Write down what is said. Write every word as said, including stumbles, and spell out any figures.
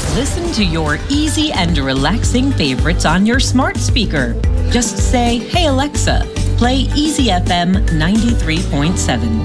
Listen to your easy and relaxing favorites on your smart speaker. Just say, "Hey Alexa, play Easy F M ninety-three point seven."